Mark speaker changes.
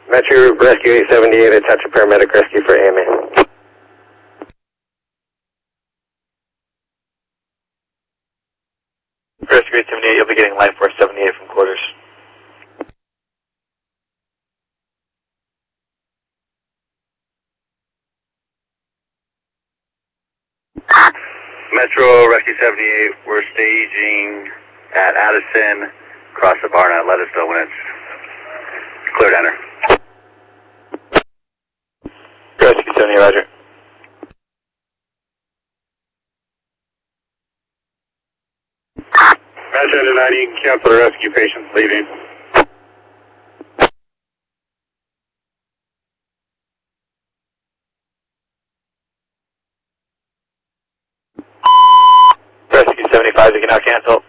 Speaker 1: Metro Rescue 878, attach a paramedic rescue for AMA.
Speaker 2: Rescue 878, you'll be getting line force 78 from quarters.
Speaker 3: Metro Rescue 78, we're staging at Addison, across the Barnett. Let us know when it's clear to enter.
Speaker 2: Rescue 78, roger.
Speaker 3: Metro 90, you can cancel the rescue patients leaving.
Speaker 2: Rescue 75, you can now cancel.